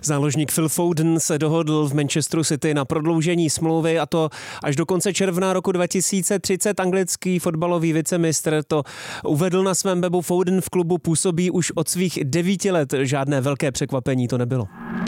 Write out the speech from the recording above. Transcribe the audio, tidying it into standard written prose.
Záložník Phil Foden se dohodl v Manchesteru City na prodloužení smlouvy, a to až do konce června roku 2030. Anglický fotbalový vicemistr to uvedl na svém webu. Foden v klubu působí už od svých 9 let. Žádné velké překvapení to nebylo.